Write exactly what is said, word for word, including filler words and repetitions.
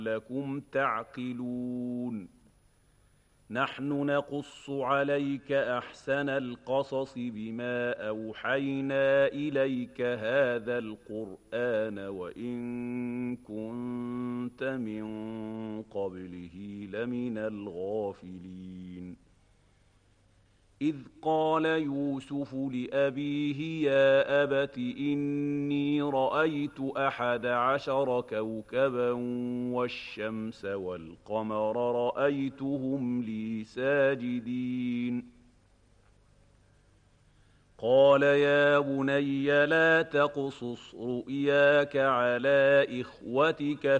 لعلكم تعقلون نحن نقص عليك أحسن القصص بما أوحينا إليك هذا القرآن وإن كنت من قبله لمن الغافلين إذ قال يوسف لأبيه يا أبت إني رأيت أحد عشر كوكبا والشمس والقمر رأيتهم لي ساجدين قال يا بني لا تقصص رؤياك على إخوتك